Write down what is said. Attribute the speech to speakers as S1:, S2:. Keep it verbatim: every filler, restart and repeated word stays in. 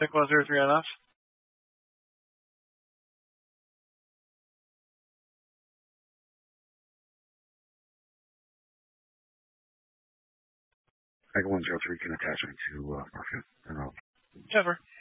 S1: Pick one zero three on us.
S2: Tiger one zero three can attach me to uh, Market.
S1: Never.